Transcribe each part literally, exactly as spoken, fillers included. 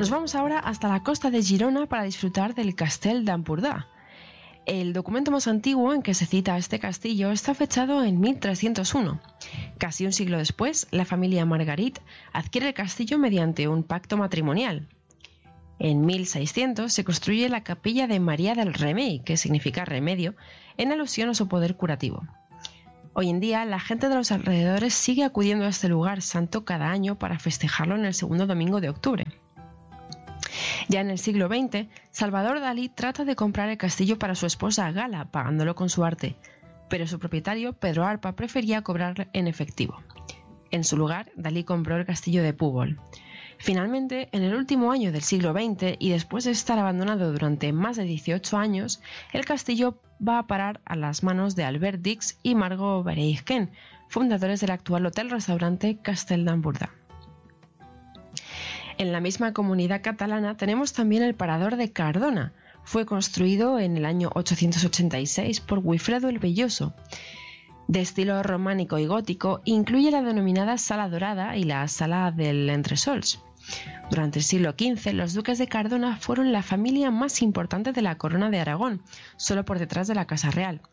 Nos vamos ahora hasta la costa de Girona para disfrutar del Castell d'Empordà. El documento más antiguo en que se cita este castillo está fechado en mil trescientos uno. Casi un siglo después, la familia Margarit adquiere el castillo mediante un pacto matrimonial. En mil seiscientos se construye la capilla de María del Remei, que significa remedio, en alusión a su poder curativo. Hoy en día, la gente de los alrededores sigue acudiendo a este lugar santo cada año para festejarlo en el segundo domingo de octubre. Ya en el siglo veinte, Salvador Dalí trata de comprar el castillo para su esposa Gala, pagándolo con su arte, pero su propietario, Pedro Arpa, prefería cobrar en efectivo. En su lugar, Dalí compró el castillo de Púbol. Finalmente, en el último año del siglo veinte y después de estar abandonado durante más de dieciocho años, el castillo va a parar a las manos de Albert Dix y Margot Verheijen, fundadores del actual hotel-restaurante Castell d'Empordà. En la misma comunidad catalana tenemos también el Parador de Cardona. Fue construido en el año ochocientos ochenta y seis por Wifredo el Velloso. De estilo románico y gótico, incluye la denominada Sala Dorada y la Sala del Entresols. Durante el siglo quince, los duques de Cardona fueron la familia más importante de la corona de Aragón, solo por detrás de la Casa Real.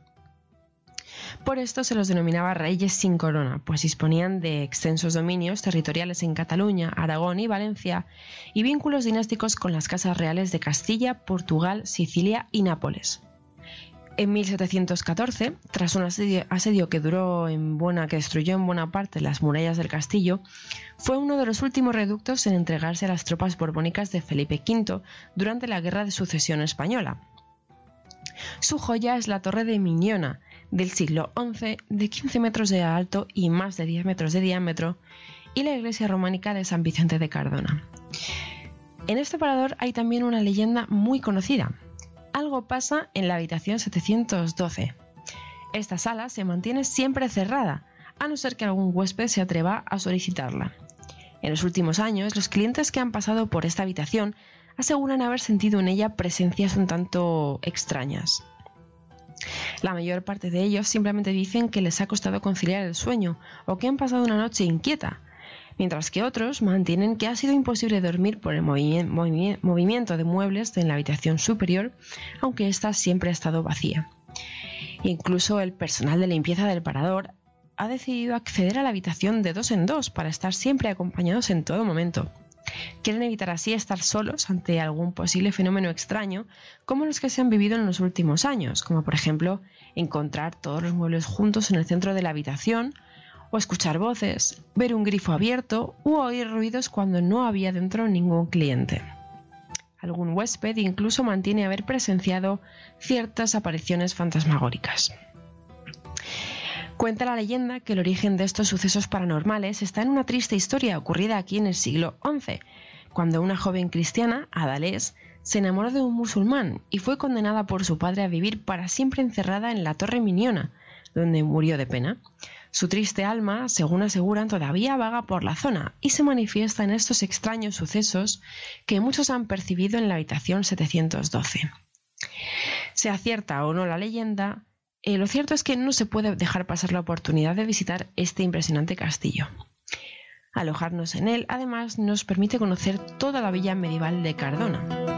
Por esto se los denominaba reyes sin corona, pues disponían de extensos dominios territoriales en Cataluña, Aragón y Valencia, y vínculos dinásticos con las casas reales de Castilla, Portugal, Sicilia y Nápoles. En mil setecientos catorce, tras un asedio, asedio que duró en buena, que destruyó en buena parte las murallas del castillo, fue uno de los últimos reductos en entregarse a las tropas borbónicas de Felipe quinto durante la Guerra de Sucesión Española. Su joya es la Torre de Miñona, del siglo once, de quince metros de alto y más de diez metros de diámetro, y la iglesia románica de San Vicente de Cardona. En este parador hay también una leyenda muy conocida. Algo pasa en la habitación setecientos doce. Esta sala se mantiene siempre cerrada, a no ser que algún huésped se atreva a solicitarla. En los últimos años, los clientes que han pasado por esta habitación aseguran haber sentido en ella presencias un tanto extrañas. La mayor parte de ellos simplemente dicen que les ha costado conciliar el sueño o que han pasado una noche inquieta, mientras que otros mantienen que ha sido imposible dormir por el movi- movi- movimiento de muebles en la habitación superior, aunque ésta siempre ha estado vacía. Incluso el personal de limpieza del parador ha decidido acceder a la habitación de dos en dos para estar siempre acompañados en todo momento. Quieren evitar así estar solos ante algún posible fenómeno extraño como los que se han vivido en los últimos años, como por ejemplo encontrar todos los muebles juntos en el centro de la habitación, o escuchar voces, ver un grifo abierto u oír ruidos cuando no había dentro ningún cliente. Algún huésped incluso mantiene haber presenciado ciertas apariciones fantasmagóricas. Cuenta la leyenda que el origen de estos sucesos paranormales está en una triste historia ocurrida aquí en el siglo once, cuando una joven cristiana, Adalés, se enamoró de un musulmán y fue condenada por su padre a vivir para siempre encerrada en la Torre Miñona, donde murió de pena. Su triste alma, según aseguran, todavía vaga por la zona y se manifiesta en estos extraños sucesos que muchos han percibido en la habitación setecientos doce. Sea cierta o no la leyenda, Eh, lo cierto es que no se puede dejar pasar la oportunidad de visitar este impresionante castillo. Alojarnos en él, además, nos permite conocer toda la villa medieval de Cardona.